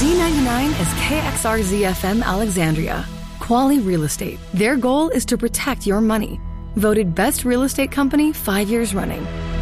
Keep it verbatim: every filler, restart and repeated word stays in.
G ninety-nine is K X R Z F M Alexandria. Quali Real Estate. Their goal is to protect your money. Voted best real estate company five years running.